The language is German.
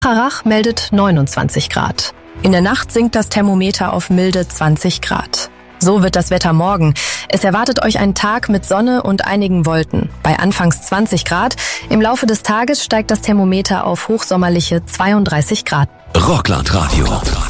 Harrach meldet 29 Grad. In der Nacht sinkt das Thermometer auf milde 20 Grad. So wird das Wetter morgen. Es erwartet euch ein Tag mit Sonne und einigen Wolken. Bei anfangs 20 Grad. Im Laufe des Tages steigt das Thermometer auf hochsommerliche 32 Grad. Rockland Radio.